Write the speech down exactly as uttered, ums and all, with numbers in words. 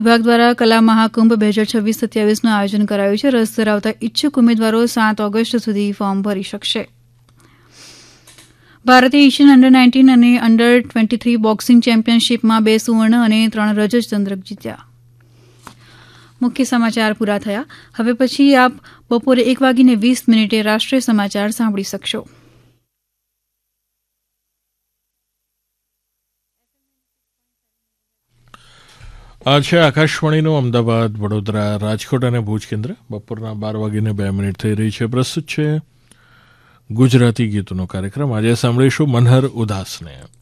વિભાગ દ્વારા કલા મહાકુંભ બે હજાર છવ્વીસ સત્યાવીસનું આયોજન કરાયું છે. રસ ધરાવતા ઇચ્છુક ઉમેદવારો સાત ઓગસ્ટ સુધી ફોર્મ ભરી શકશે. ભારતે એશિયન અંડર નાઇન્ટીન અને અંડર ટ્વેન્ટી થ્રી બોક્સિંગ ચેમ્પિયનશીપમાં બે સુવર્ણ અને ત્રણ રજત ચંદ્રક જીત્યા. મુખ્ય સમાચાર પૂરા થયા. હવે પછી આપ બપોરે એક વાગીને વીસ મિનિટે રાષ્ટ્રીય સમાચાર સાંભળી શકશો. આ છે આકાશવાણીનું અમદાવાદ, વડોદરા, રાજકોટ અને ભુજ કેન્દ્ર. બપોરના બાર વાગીને બે મિનિટ થઈ રહી છે. પ્રસ્તુત છે ગુજરાતી ગીતોનો કાર્યક્રમ. આજે સાંભળીશું મનહર ઉદાસને.